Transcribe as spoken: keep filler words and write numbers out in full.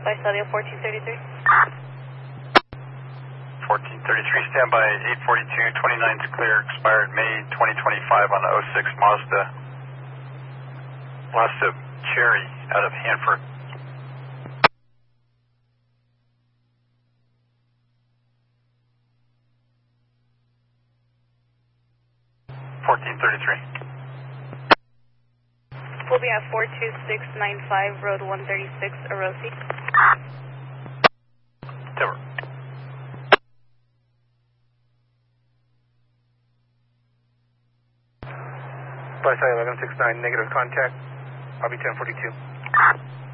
Visalia fourteen thirty-three. fourteen thirty-three, standby eight forty-two, twenty-nine is clear, expired May twenty twenty-five on the oh six Mazda. Lost a Cherry out of Hanford. fourteen thirty-three. We'll be at four two six nine five, Road one thirty-six, Orosi. Timber. Visalia eleven six nine, negative contact. I'll be ten forty-two.